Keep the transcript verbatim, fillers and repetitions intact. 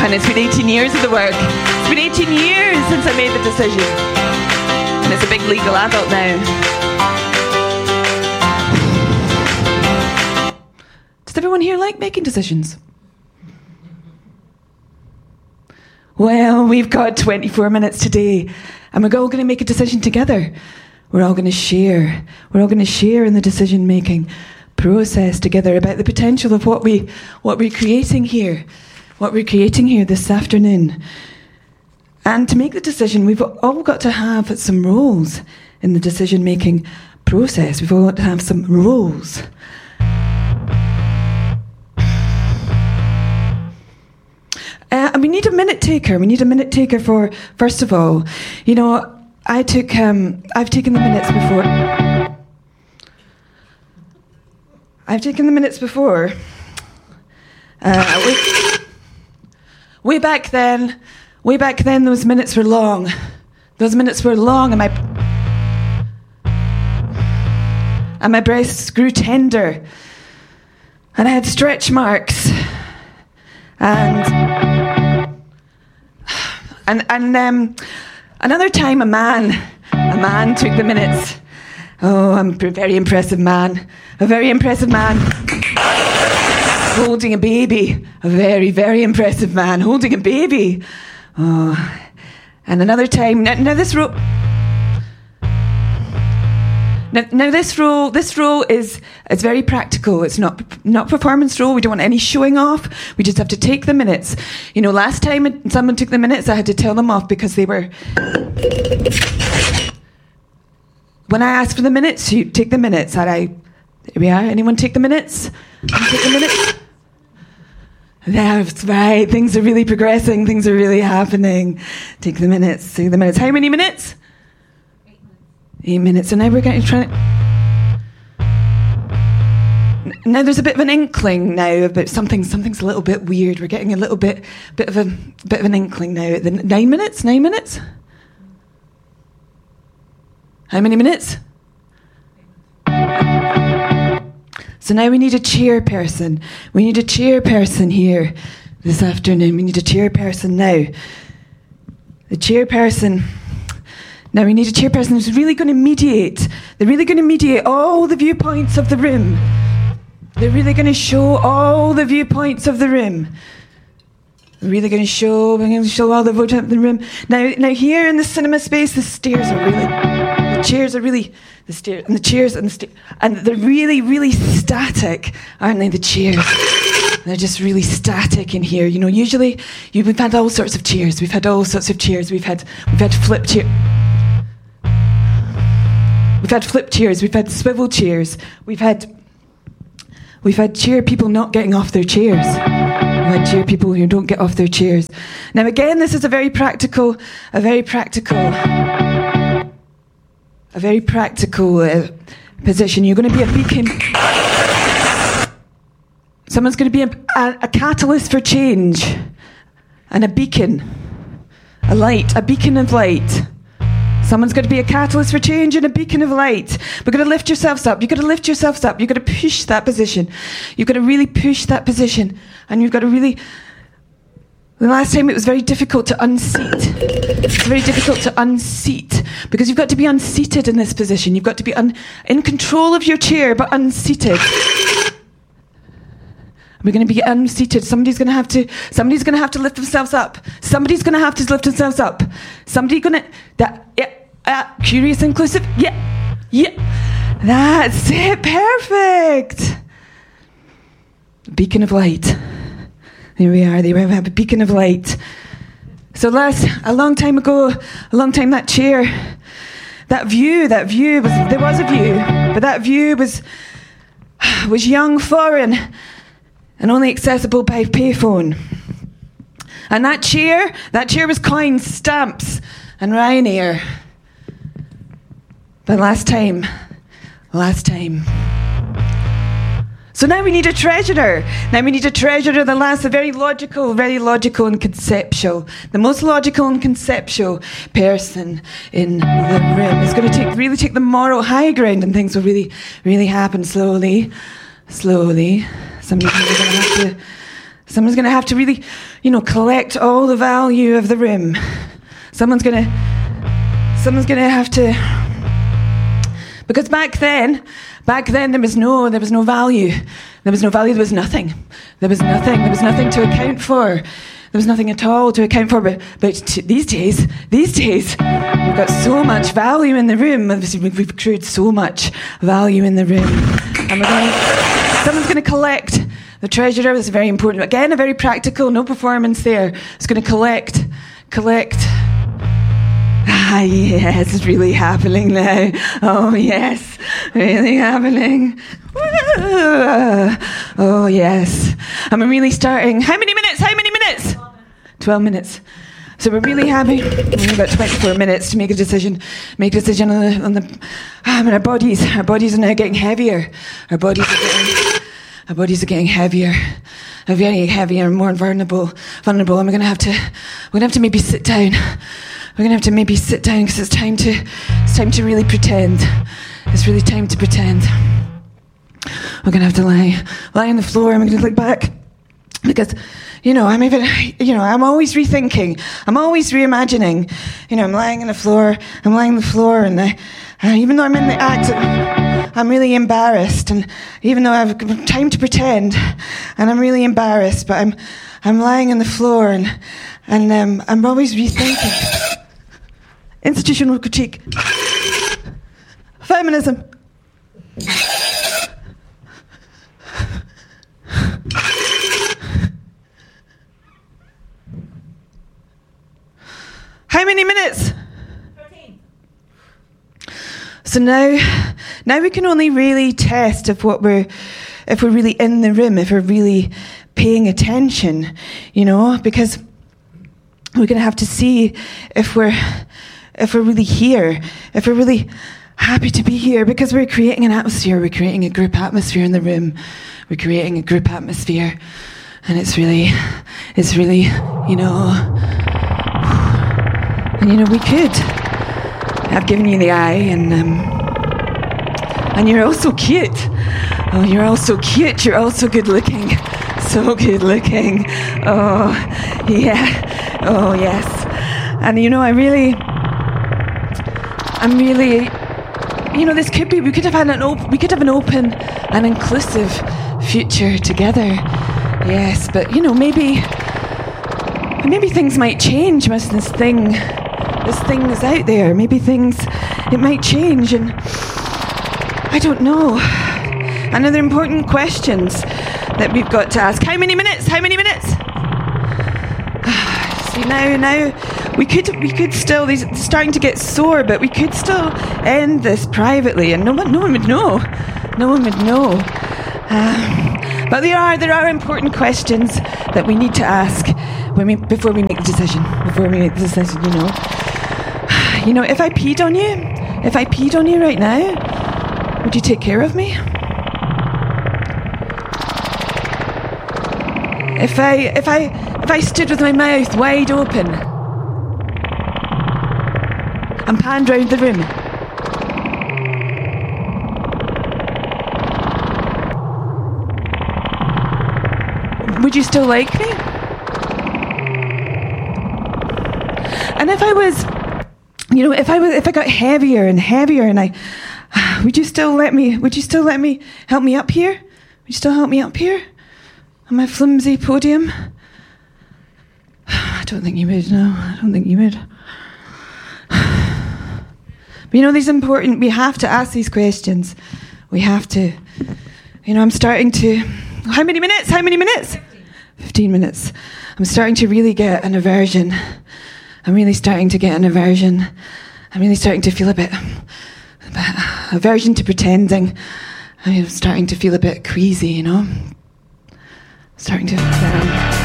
And it's been eighteen years of the work. It's been eighteen years since I made the decision. And it's a big legal adult now. Does everyone here like making decisions? Well, we've got twenty-four minutes today, and we're all going to make a decision together. We're all going to share. We're all going to share in the decision-making process together about the potential of what we what we're creating here, what we're creating here this afternoon. And to make the decision, we've all got to have some roles in the decision-making process. We've all got to have some roles. Uh, and we need a minute taker. We need a minute taker for, first of all, you know, I took, um, I've taken the minutes before. I've taken the minutes before. Uh, way, way back then, way back then, those minutes were long. Those minutes were long, and my and my breasts grew tender, and I had stretch marks, and. And and um, another time, a man, a man took the minutes. Oh, I'm a very impressive man, a very impressive man, holding a baby. A very, very impressive man holding a baby. Oh, and another time. Now, now this role. Now, now this role, this role is is very practical. It's not not performance role. We don't want any showing off. We just have to take the minutes. You know, last time someone took the minutes, I had to tell them off because they were. When I asked for the minutes, you take the minutes. Had I? Here we are. Anyone take the minutes? Take the minutes. That's right. Things are really progressing. Things are really happening. Take the minutes. Take the minutes. How many minutes? Eight minutes, and now we're going to try. Now there's a bit of an inkling now about something. Something's a little bit weird. We're getting a little bit, bit of a bit of an inkling now. The nine minutes, nine minutes. How many minutes? So now we need a chairperson. We need a chairperson here this afternoon. We need a chairperson now. The chairperson. Now we need a chairperson who's really going to mediate. They're really going to mediate all the viewpoints of the room. They're really going to show all the viewpoints of the room. They're really going to show, we're going to show all the viewpoints of the room. Now, now here in the cinema space, the stairs are really, the chairs are really, the stairs and the chairs and the stairs, and they're really, really static, aren't they? The chairs. They're just really static in here. You know, usually you, we've had all sorts of chairs. We've had all sorts of chairs. We've had, we've had flip chairs. We've had flip chairs, we've had swivel chairs, we've had we've had chair people not getting off their chairs. We've had chair people who don't get off their chairs. Now again, this is a very practical, a very practical, a very practical uh, position. You're going to be a beacon. Someone's going to be a, a, a catalyst for change, and a beacon, a light, a beacon of light. Someone's got to be a catalyst for change and a beacon of light. We've got to lift yourselves up. You've got to lift yourselves up. You've got to push that position. You've got to really push that position. And you've got to really... The last time it was very difficult to unseat. It's very difficult to unseat because you've got to be unseated in this position. You've got to be un- in control of your chair but unseated. We're going to be unseated. Somebody's going to have to. Somebody's going to have to lift themselves up. Somebody's going to have to lift themselves up. Somebody going to. That. Yeah. Uh, curious, inclusive. Yeah. Yeah. That's it. Perfect. Beacon of light. There we are. There we have a beacon of light. So last, a long time ago, a long time that chair, that view, that view was. There was a view, but that view was was young, foreign, and only accessible by payphone. And that chair, that chair was coins, stamps, and Ryanair. But last time, last time. So now we need a treasurer. Now we need a treasurer that lasts a very logical, very logical and conceptual. The most logical and conceptual person in the room. It's going to take, really take the moral high ground, and things will really, really happen slowly, slowly. Somebody's going to have to, Someone's going to have to really, you know, collect all the value of the room. Someone's going to, someone's going to have to, because back then, back then there was no, there was no value. There was no value, there was nothing. There was nothing, there was nothing to account for. There was nothing at all to account for. But, but t- these days, these days, we've got so much value in the room. We've, we've accrued so much value in the room. And we're going, someone's going to collect the treasurer. This is very important. Again, a very practical, no performance there. It's going to collect, collect. Ah, yes, it's really happening now. Oh, yes, really happening. Oh, yes. And we're really starting. How many minutes? How many minutes? twelve minutes. So we're really happy. We have about twenty-four minutes to make a decision. Make a decision on the, on the ah, and our bodies. Our bodies are now getting heavier. Our bodies are getting, our bodies are getting heavier. Are getting heavier and more vulnerable. Vulnerable. And we're going to have to, we're going to have to maybe sit down. We're going to have to maybe sit down because it's time to, it's time to really pretend. It's really time to pretend. We're going to have to lie, lie on the floor, and we're going to look back. Because, you know, I'm even, you know, I'm always rethinking. I'm always reimagining. You know, I'm lying on the floor. I'm lying on the floor, and I, uh, even though I'm in the act, I'm really embarrassed. And even though I have time to pretend, and I'm really embarrassed, but I'm, I'm lying on the floor, and, and um, I'm always rethinking. Institutional critique. Feminism. How many minutes? thirteen. So now, now we can only really test if what we're, if we're really in the room, if we're really paying attention, you know, because we're going to have to see if we're, if we're really here, if we're really happy to be here, because we're creating an atmosphere, we're creating a group atmosphere in the room, we're creating a group atmosphere, and it's really, it's really, you know, and you know, we could. I've given you the eye, and um, and you're all so cute. Oh, you're all so cute. You're all so good looking, so good looking. Oh, yeah. Oh, yes. And you know, I really, I'm really, you know, this could be. We could have had an op- We could have an open and inclusive future together. Yes, but you know, maybe, maybe things might change once this thing. This thing is out there. Maybe things, it might change, and I don't know. And other important questions that we've got to ask. How many minutes? How many minutes? See, now, now, we could, we could still, these are starting to get sore, but we could still end this privately, and no one, no one would know. No one would know. Um, but there are, there are important questions that we need to ask when we, before we make the decision. Before we make the decision, you know. You know, if I peed on you, if I peed on you right now, would you take care of me? If I, if I, if I stood with my mouth wide open and panned round the room, would you still like me? And if I was, you know, if I was, if I got heavier and heavier, and I, would you still let me? Would you still let me help me up here? Would you still help me up here on my flimsy podium? I don't think you would. No, I don't think you would. But you know, these important. We have to ask these questions. We have to. You know, I'm starting to. How many minutes? How many minutes? Fifteen, Fifteen minutes. I'm starting to really get an aversion. I'm really starting to get an aversion. I'm really starting to feel a bit, a bit aversion to pretending. I'm starting to feel a bit queasy, you know. Starting to. Um,